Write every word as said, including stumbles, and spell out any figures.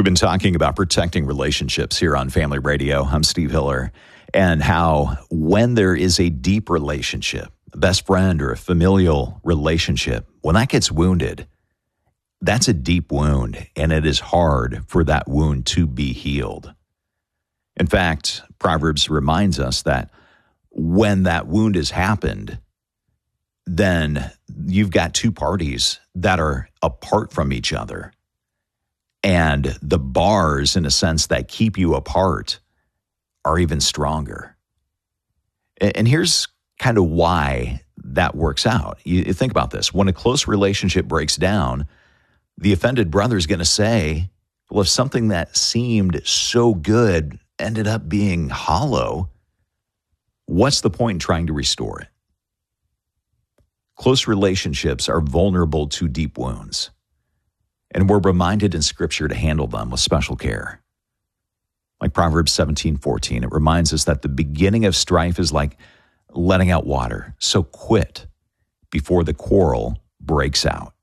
We've been talking about protecting relationships here on Family Radio. I'm Steve Hiller, and how when there is a deep relationship, a best friend or a familial relationship, when that gets wounded, that's a deep wound, and it is hard for that wound to be healed. In fact, Proverbs reminds us that when that wound has happened, then you've got two parties that are apart from each other. And the bars, in a sense, that keep you apart are even stronger. And here's kind of why that works out. You think about this. When a close relationship breaks down, the offended brother is going to say, well, if something that seemed so good ended up being hollow, what's the point in trying to restore it? Close relationships are vulnerable to deep wounds. And we're reminded in Scripture to handle them with special care. Like Proverbs seventeen fourteen, it reminds us that the beginning of strife is like letting out water. So quit before the quarrel breaks out.